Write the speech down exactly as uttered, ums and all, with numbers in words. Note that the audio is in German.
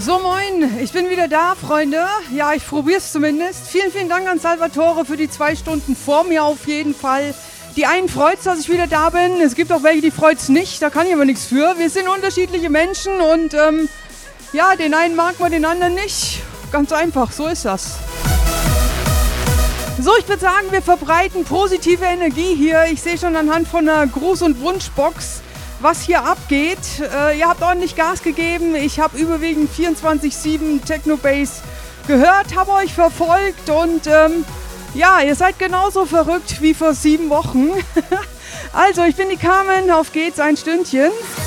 So, moin, ich bin wieder da, Freunde. Ja, ich probiere es zumindest. Vielen, vielen Dank an Salvatore für die zwei Stunden vor mir auf jeden Fall. Die einen freut es, dass ich wieder da bin. Es gibt auch welche, die freut es nicht. Da kann ich aber nichts für. Wir sind unterschiedliche Menschen und ähm, ja, den einen mag man, den anderen nicht. Ganz einfach, so ist das. So, ich würde sagen, wir verbreiten positive Energie hier. Ich sehe schon anhand von einer Gruß- und Wunschbox, was hier abgeht. Äh, ihr habt ordentlich Gas gegeben. Ich habe überwiegend vierundzwanzig sieben Techno-Bass gehört, habe euch verfolgt und ähm, ja, ihr seid genauso verrückt wie vor sieben Wochen. Also, ich bin die Carmen. Auf geht's, ein Stündchen.